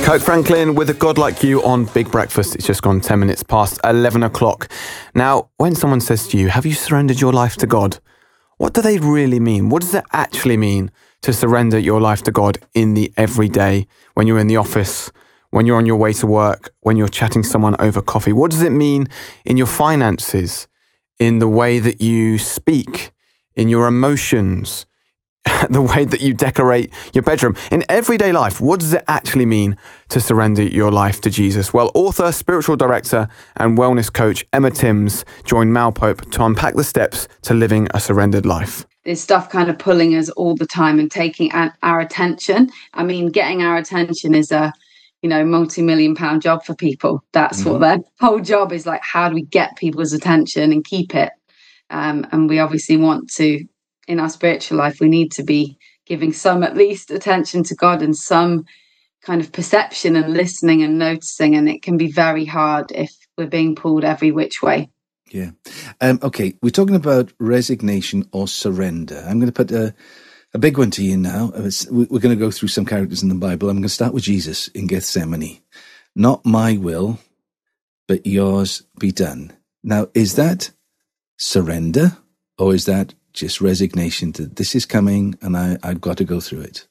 Kirk Franklin with A God Like You on Big Breakfast. It's just gone 10 minutes past 11 o'clock. Now, when someone says to you, have you surrendered your life to God? What do they really mean? What does it actually mean to surrender your life to God in the everyday, when you're in the office, when you're on your way to work, when you're chatting to someone over coffee? What does it mean in your finances, in the way that you speak, in your emotions, the way that you decorate your bedroom? In everyday life, what does it actually mean to surrender your life to Jesus? Well, author, spiritual director and wellness coach Emma Timms joined Mal Pope to unpack the steps to living a surrendered life. There's stuff kind of pulling us all the time and taking our attention. I mean, getting our attention is a, multi-million pound job for people. That's what their whole job is, like, how do we get people's attention and keep it? And we obviously want to, in our spiritual life, we need to be giving some at least attention to God and some kind of perception and listening and noticing. And it can be very hard if we're being pulled every which way. Yeah. Okay. We're talking about resignation or surrender. I'm going to put a big one to you now. We're going to go through some characters in the Bible. I'm going to start with Jesus in Gethsemane. Not my will, but yours be done. Now, is that surrender or is that just resignation to this is coming and I've got to go through it?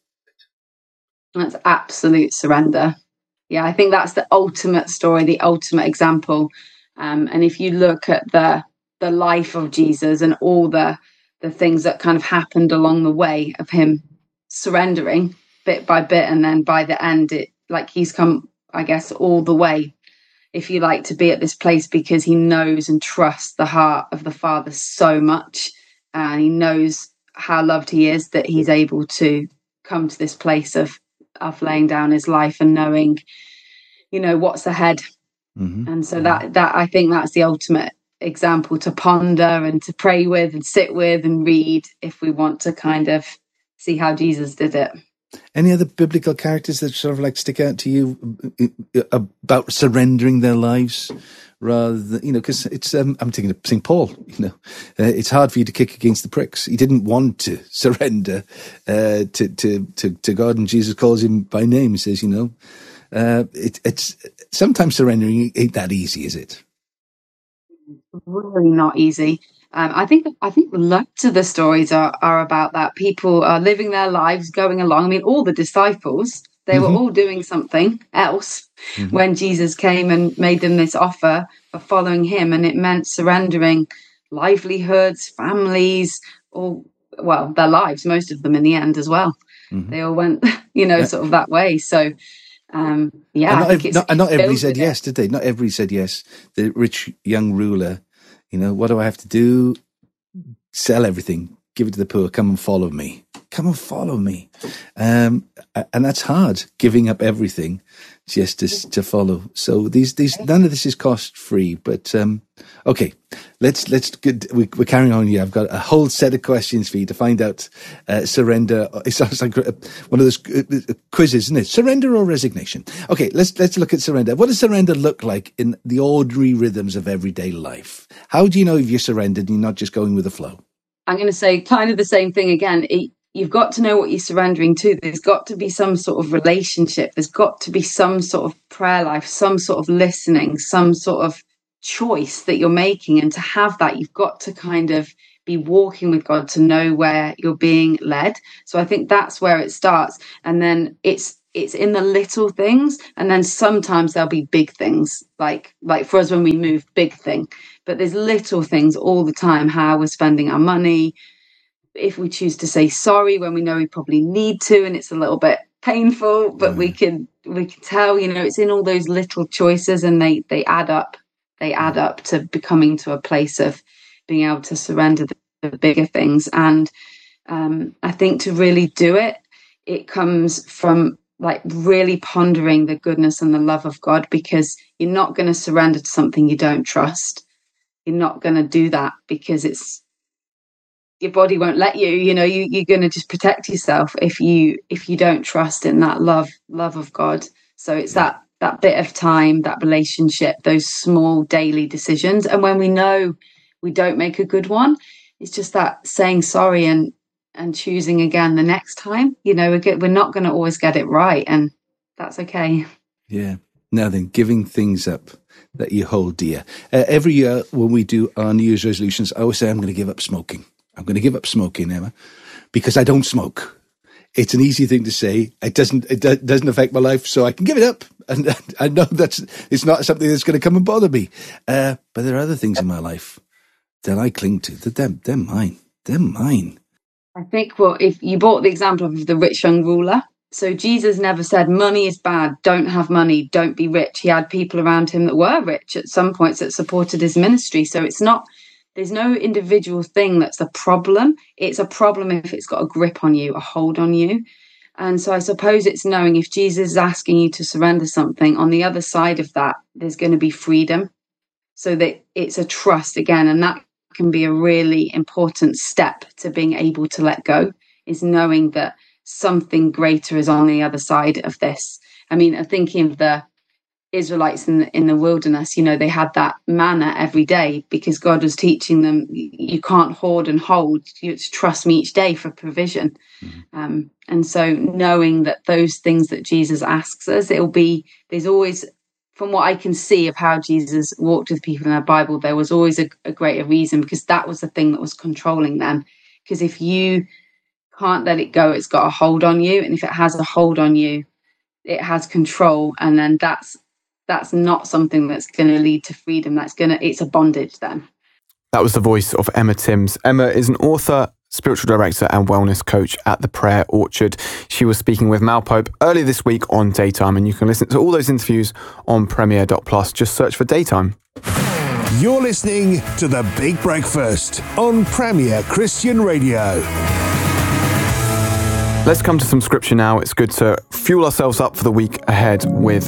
That's absolute surrender. Yeah, I think that's the ultimate story, the ultimate example. And if you look at the life of Jesus and all the things that kind of happened along the way of him surrendering bit by bit, and then by the end, he's come, I guess, all the way, if you like, to be at this place because he knows and trusts the heart of the Father so much. And he knows how loved he is, that he's able to come to this place of laying down his life and knowing, what's ahead. Mm-hmm. And so that I think that's the ultimate example to ponder and to pray with and sit with and read if we want to kind of see how Jesus did it. Any other biblical characters that sort of like stick out to you about surrendering their lives? Rather than, because it's, I'm thinking of St. Paul, it's hard for you to kick against the pricks. He didn't want to surrender to God, and Jesus calls him by name and says, it's sometimes surrendering ain't that easy, is it? Really not easy. I think lots of the stories are about that. People are living their lives, going along. I mean, all the disciples, they were all doing something else when Jesus came and made them this offer of following him. And it meant surrendering livelihoods, families, their lives, most of them in the end as well. Mm-hmm. They all went, sort of that way. So, and not everybody said yes, did they? Not everybody said yes. The rich young ruler, what do I have to do? Sell everything, give it to the poor, come and follow me. Come and follow me. And that's hard, giving up everything just to follow. So these none of this is cost free. But okay, we're carrying on here. I've got a whole set of questions for you to find out surrender. It sounds like one of those quizzes, isn't it? Surrender or resignation? Okay, let's look at surrender. What does surrender look like in the ordinary rhythms of everyday life? How do you know if you're surrendered and you're not just going with the flow? I'm going to say kind of the same thing again. You've got to know what you're surrendering to. There's got to be some sort of relationship. There's got to be some sort of prayer life, some sort of listening, some sort of choice that you're making. And to have that, you've got to kind of be walking with God to know where you're being led. So I think that's where it starts. And then it's in the little things. And then sometimes there'll be big things, like for us when we move, big thing. But there's little things all the time, how we're spending our money, if we choose to say sorry when we know we probably need to, and it's a little bit painful, but we can tell, it's in all those little choices, and they add up. They add up to becoming to a place of being able to surrender the bigger things. And I think to really do it, it comes from like really pondering the goodness and the love of God, because you're not going to surrender to something you don't trust. You're not going to do that because your body won't let you. You're going to just protect yourself if you don't trust in that love of God. So it's that bit of time, that relationship, those small daily decisions. And when we know we don't make a good one, it's just that saying sorry and choosing again the next time. We're not going to always get it right, and that's okay. Yeah. Now then, giving things up that you hold dear. Every year when we do our New Year's resolutions, I always say, I'm going to give up smoking. I'm going to give up smoking, Emma, because I don't smoke. It's an easy thing to say. It doesn't affect my life, so I can give it up. And I know it's not something that's going to come and bother me. But there are other things in my life that I cling to. They're mine. They're mine. I think, well, if you brought the example of the rich young ruler, so Jesus never said money is bad, don't have money, don't be rich. He had people around him that were rich at some points that supported his ministry. So there's no individual thing that's a problem. It's a problem if it's got a grip on you, a hold on you. And so I suppose it's knowing if Jesus is asking you to surrender something, on the other side of that, there's going to be freedom. So that it's a trust again, and that can be a really important step to being able to let go, is knowing that something greater is on the other side of this. I mean, I'm thinking of the Israelites in the wilderness, they had that manna every day because God was teaching them, you can't hoard and hold, you have to trust me each day for provision. Mm-hmm. And so knowing that those things that Jesus asks us, there's always, from what I can see of how Jesus walked with people in the Bible, there was always a greater reason, because that was the thing that was controlling them. Because if you can't let it go, it's got a hold on you. And if it has a hold on you, it has control. And then that's not something that's going to lead to freedom. It's a bondage then. That was the voice of Emma Timms. Emma is an author, spiritual director and wellness coach at the Prayer Orchard. She was speaking with Mal Pope earlier this week on Daytime, and you can listen to all those interviews on Premier.plus. Just search for Daytime. You're listening to The Big Breakfast on Premier Christian Radio. Let's come to some scripture now. It's good to fuel ourselves up for the weekend ahead, with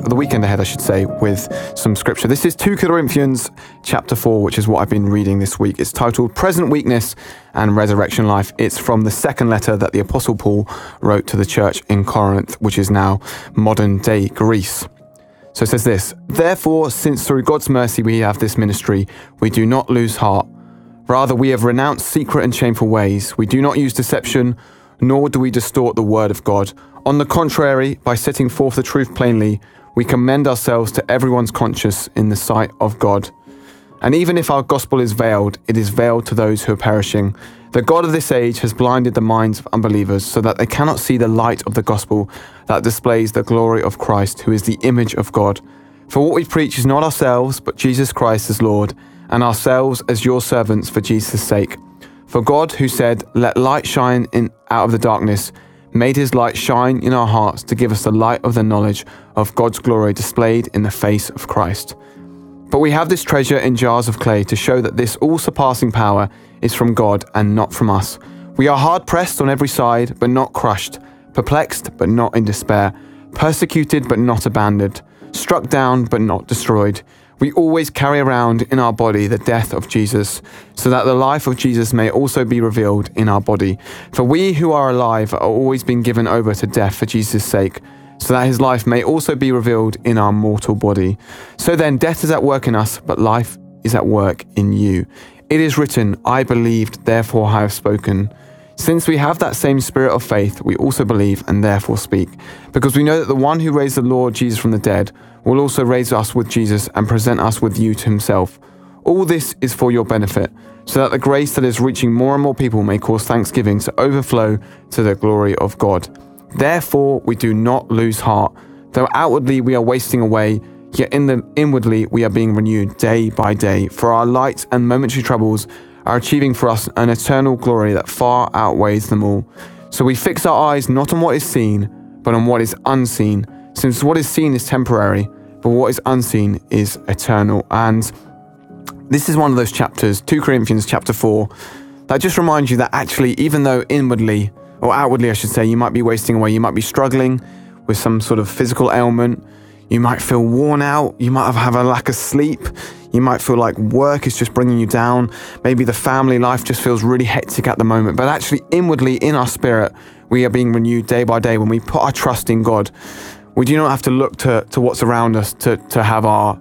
some scripture. This is 2 Corinthians chapter 4, which is what I've been reading this week. It's titled Present Weakness and Resurrection Life. It's from the second letter that the Apostle Paul wrote to the church in Corinth, which is now modern day Greece. So it says this: Therefore, since through God's mercy we have this ministry, we do not lose heart. Rather, we have renounced secret and shameful ways. We do not use deception, nor do we distort the word of God. On the contrary, by setting forth the truth plainly, we commend ourselves to everyone's conscience in the sight of God. And even if our gospel is veiled, it is veiled to those who are perishing. The God of this age has blinded the minds of unbelievers so that they cannot see the light of the gospel that displays the glory of Christ, who is the image of God. For what we preach is not ourselves, but Jesus Christ as Lord, and ourselves as your servants for Jesus' sake. For God, who said, "Let light shine out of the darkness," made his light shine in our hearts to give us the light of the knowledge of God's glory displayed in the face of Christ. But we have this treasure in jars of clay to show that this all-surpassing power is from God and not from us. We are hard-pressed on every side, but not crushed, perplexed, but not in despair, persecuted, but not abandoned, struck down, but not destroyed. We always carry around in our body the death of Jesus, so that the life of Jesus may also be revealed in our body. For we who are alive are always being given over to death for Jesus' sake, so that his life may also be revealed in our mortal body. So then death is at work in us, but life is at work in you. It is written, I believed, therefore I have spoken. Since we have that same spirit of faith, we also believe and therefore speak, because we know that the one who raised the Lord Jesus from the dead will also raise us with Jesus and present us with you to himself. All this is for your benefit, so that the grace that is reaching more and more people may cause thanksgiving to overflow to the glory of God. Therefore, we do not lose heart. Though outwardly we are wasting away, yet inwardly we are being renewed day by day. For our light and momentary troubles are achieving for us an eternal glory that far outweighs them all. So we fix our eyes not on what is seen, but on what is unseen, since what is seen is temporary, but what is unseen is eternal. And this is one of those chapters, 2 Corinthians chapter 4, that just reminds you that actually, even though inwardly, or outwardly I should say, you might be wasting away, you might be struggling with some sort of physical ailment, you might feel worn out, you might have a lack of sleep, you might feel like work is just bringing you down, maybe the family life just feels really hectic at the moment, but actually inwardly in our spirit, we are being renewed day by day when we put our trust in God. We do not have to look to what's around us to have our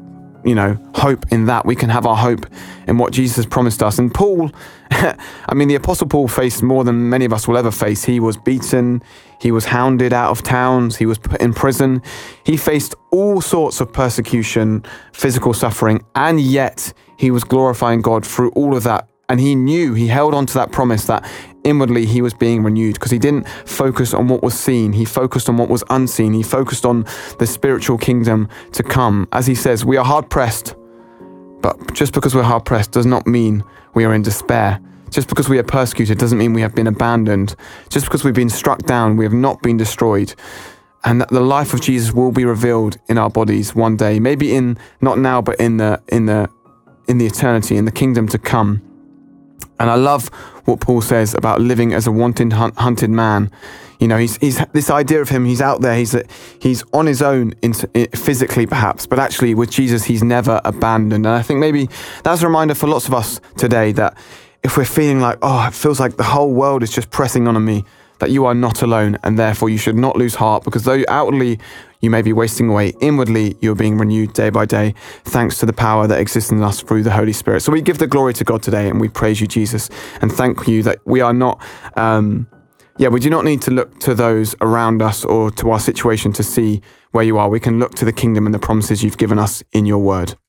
hope in that. We can have our hope in what Jesus has promised us. And Paul, the Apostle Paul faced more than many of us will ever face. He was beaten, he was hounded out of towns, he was put in prison. He faced all sorts of persecution, physical suffering, and yet he was glorifying God through all of that. And he held on to that promise that inwardly he was being renewed, because he didn't focus on what was seen. He focused on what was unseen. He focused on the spiritual kingdom to come. As he says, we are hard pressed, but just because we're hard pressed does not mean we are in despair. Just because we are persecuted doesn't mean we have been abandoned. Just because we've been struck down, we have not been destroyed. And that the life of Jesus will be revealed in our bodies one day, maybe not now, but in the eternity, in the kingdom to come. And I love what Paul says about living as a wanted, hunted man. He's this idea of him. He's out there. He's on his own, physically perhaps, but actually with Jesus, he's never abandoned. And I think maybe that's a reminder for lots of us today that if we're feeling like, it feels like the whole world is just pressing on me, that you are not alone, and therefore you should not lose heart, because though outwardly you may be wasting away, inwardly you're being renewed day by day, thanks to the power that exists in us through the Holy Spirit. So we give the glory to God today, and we praise you, Jesus, and thank you that we are not, we do not need to look to those around us or to our situation to see where you are. We can look to the kingdom and the promises you've given us in your word.